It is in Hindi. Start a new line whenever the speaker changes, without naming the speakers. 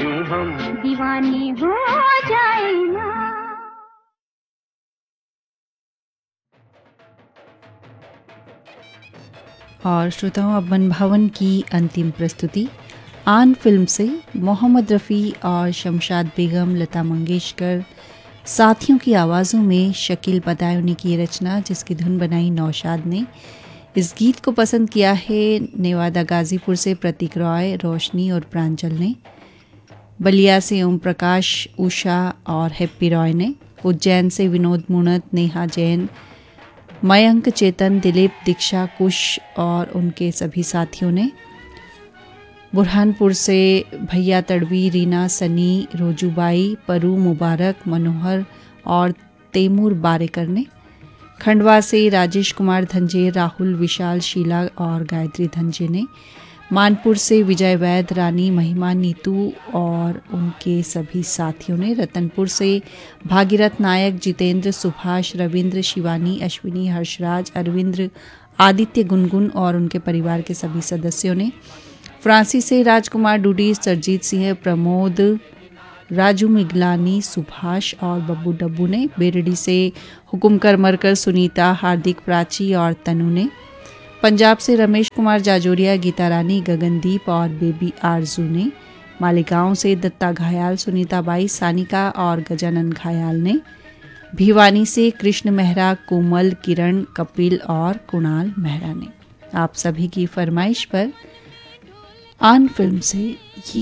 यूं हम
दीवाने हो जाए ना।
और श्रोताओं, अब मन भावन की अंतिम प्रस्तुति आन फिल्म से मोहम्मद रफ़ी और शमशाद बेगम, लता मंगेशकर साथियों की आवाज़ों में शकील बदायूं की रचना, जिसकी धुन बनाई नौशाद ने। इस गीत को पसंद किया है नेवादा गाज़ीपुर से प्रतीक रॉय, रोशनी और प्रांजल ने। बलिया से ओम प्रकाश, उषा और हैप्पी रॉय ने। उज्जैन से विनोद मुणत, नेहा जैन, मयंक, चेतन, दिलीप, दीक्षा, कुश और उनके सभी साथियों ने। बुरहानपुर से भैया तड़वी, रीना, सनी, रोजूबाई, परू, मुबारक, मनोहर और तैमूर बारेकर ने। खंडवा से राजेश कुमार धंजे, राहुल, विशाल, शीला और गायत्री धंजे ने। मानपुर से विजय वैद, रानी, महिमा, नीतू और उनके सभी साथियों ने। रतनपुर से भागीरथ नायक, जितेंद्र, सुभाष, रविंद्र, शिवानी, अश्विनी, हर्षराज, अरविंद्र, आदित्य, गुनगुन और उनके परिवार के सभी सदस्यों ने। फ्रांसी से राजकुमार डूडी, सरजीत सिंह, प्रमोद, राजू मिगलानी, सुभाष और बब्बू डब्बू ने। बेरडी से हुकुम करमरकर, सुनीता, हार्दिक, प्राची और तनु ने। पंजाब से रमेश कुमार जाजोरिया, गीता रानी, गगनदीप और बेबी आरजू ने। मालेगांव से दत्ता घायाल, सुनीता बाई, सानिका और गजानन घायाल ने। भिवानी से कृष्ण मेहरा, कोमल, किरण, कपिल और कुणाल मेहरा ने। आप सभी की फरमाइश पर आन फिल्म से ये